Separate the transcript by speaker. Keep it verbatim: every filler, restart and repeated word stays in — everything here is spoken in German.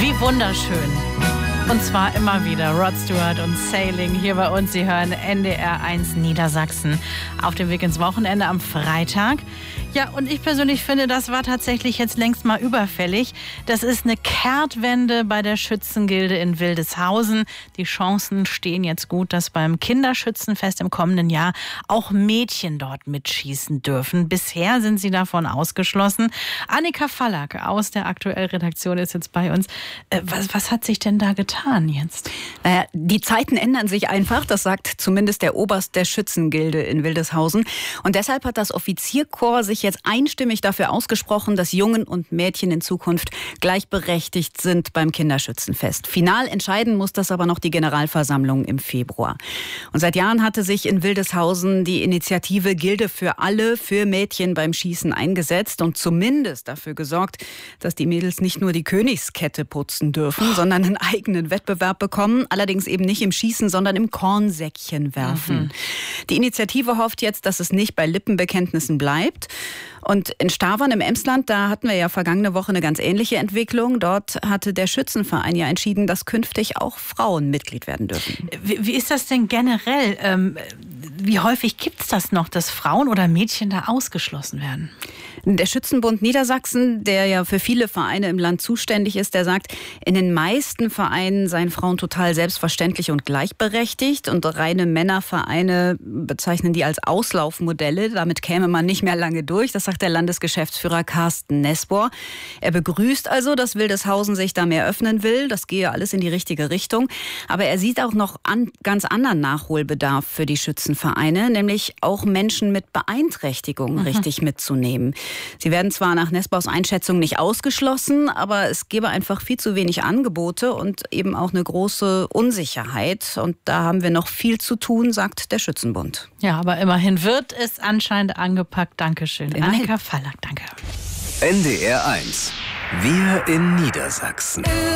Speaker 1: Wie wunderschön. Und zwar immer wieder Rod Stewart und Sailing hier bei uns. Sie hören N D R eins Niedersachsen auf dem Weg ins Wochenende am Freitag. Ja, und ich persönlich finde, das war tatsächlich jetzt längst mal überfällig. Das ist eine Kehrtwende bei der Schützengilde in Wildeshausen. Die Chancen stehen jetzt gut, dass beim Kinderschützenfest im kommenden Jahr auch Mädchen dort mitschießen dürfen. Bisher sind sie davon ausgeschlossen. Annika Fallack aus der Aktuell-Redaktion ist jetzt bei uns. Äh, was, was hat sich denn da getan jetzt?
Speaker 2: Naja, die Zeiten ändern sich einfach, das sagt zumindest der Oberst der Schützengilde in Wildeshausen. Und deshalb hat das Offizierkorps sich jetzt einstimmig dafür ausgesprochen, dass Jungen und Mädchen in Zukunft gleichberechtigt sind beim Kinderschützenfest. Final entscheiden muss das aber noch die Generalversammlung im Februar. Und seit Jahren hatte sich in Wildeshausen die Initiative Gilde für alle für Mädchen beim Schießen eingesetzt und zumindest dafür gesorgt, dass die Mädels nicht nur die Königskette putzen dürfen, sondern einen eigenen Wettbewerb bekommen. Allerdings eben nicht im Schießen, sondern im Kornsäckchen werfen. Mhm. Die Initiative hofft jetzt, dass es nicht bei Lippenbekenntnissen bleibt. Und in Stavern im Emsland, da hatten wir ja vergangene Woche eine ganz ähnliche Entwicklung. Dort hatte der Schützenverein ja entschieden, dass künftig auch Frauen Mitglied werden dürfen.
Speaker 1: Wie, wie ist das denn generell? Ähm, wie häufig gibt es das noch, dass Frauen oder Mädchen da ausgeschlossen werden?
Speaker 2: Der Schützenbund Niedersachsen, der ja für viele Vereine im Land zuständig ist, der sagt, in den meisten Vereinen seien Frauen total selbstverständlich und gleichberechtigt. Und reine Männervereine bezeichnen die als Auslaufmodelle. Damit käme man nicht mehr lange durch. Das sagt der Landesgeschäftsführer Carsten Nesbor. Er begrüßt also, dass Wildeshausen sich da mehr öffnen will. Das gehe alles in die richtige Richtung. Aber er sieht auch noch an, ganz anderen Nachholbedarf für die Schützenvereine, nämlich auch Menschen mit Beeinträchtigungen mhm. richtig mitzunehmen. Sie werden zwar nach Nesbors Einschätzung nicht ausgeschlossen, aber es gäbe einfach viel zu wenig Angebote und eben auch eine große Unsicherheit. Und da haben wir noch viel zu tun, sagt der Schützenbund.
Speaker 1: Ja, aber immerhin wird es anscheinend angepackt. Dankeschön.
Speaker 2: Immerhin.
Speaker 1: Annika Fallack, danke.
Speaker 3: N D R eins. Wir in Niedersachsen.